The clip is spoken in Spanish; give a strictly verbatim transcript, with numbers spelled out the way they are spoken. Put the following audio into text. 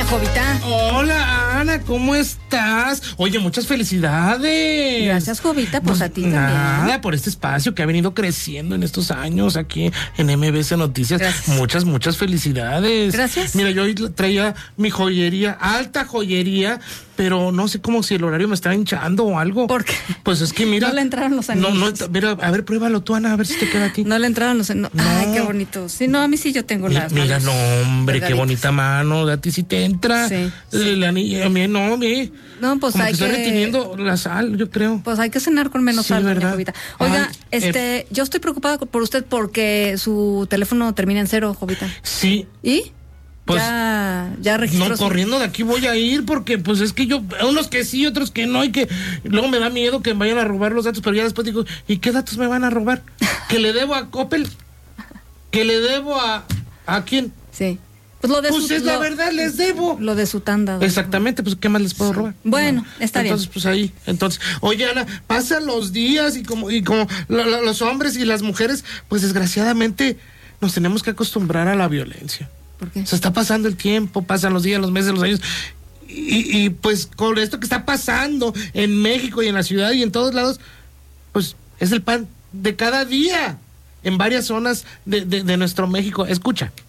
Jovita. Hola, Ana, ¿cómo estás? Oye, muchas felicidades. Gracias, Jovita, pues, pues a ti nada, también. Nada, por este espacio que ha venido creciendo en estos años aquí en M B C Noticias. Gracias. Muchas, muchas felicidades. Gracias. Mira, yo hoy traía mi joyería, alta joyería, pero no sé cómo si el horario me está hinchando o algo. ¿Por qué? Pues es que mira. No le entraron los anillos. No, no, mira, a ver, pruébalo tú, Ana, a ver si te queda a ti. No le entraron los anillos. No. Ay, qué bonito. Sí, no, a mí sí yo tengo Mira, las mira, manos no, hombre, delgaditas. qué bonita mano, a ti sí te entra. Sí, El anillo, a mí no, a mí. No, pues como hay que, que... estoy reteniendo la sal, yo creo. Pues hay que cenar con menos Sí, sal, doña ¿verdad? Jovita. Oiga, Ay, este, eh, yo estoy preocupada por usted porque su teléfono termina en cero, Jovita. Sí. ¿Y? Pues, ya, ya registró. No, su... corriendo de aquí voy a ir porque pues es que yo, unos que sí, otros que no, y que luego me da miedo que me vayan a robar los datos, pero ya después digo, ¿y qué datos me van a robar? ¿Que le debo a Coppel? ¿Que le debo a, a quién? Sí. Pues lo de Pues su, es lo, la verdad, les debo. Lo de su tanda. doña Exactamente, pues ¿qué más les puedo Sí. robar? Bueno, No. está bien. Entonces, pues ahí, entonces, oye, Ana, pasan los días y como, y como lo, lo, los hombres y las mujeres, pues desgraciadamente nos tenemos que acostumbrar a la violencia. ¿Por qué? Se está pasando el tiempo, pasan los días, los meses, los años. Y, y pues con esto que está pasando en México y en la ciudad y en todos lados, pues es el pan de cada día en varias zonas de, de, de nuestro México. Escucha.